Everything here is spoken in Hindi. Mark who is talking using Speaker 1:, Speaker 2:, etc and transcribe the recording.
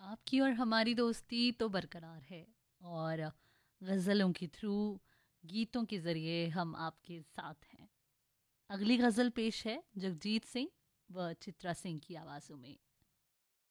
Speaker 1: आपकी और हमारी दोस्ती तो बरकरार है और गज़लों के थ्रू, गीतों के ज़रिए हम आपके साथ हैं। अगली गज़ल पेश है जगजीत सिंह व चित्रा सिंह की आवाज़ों में।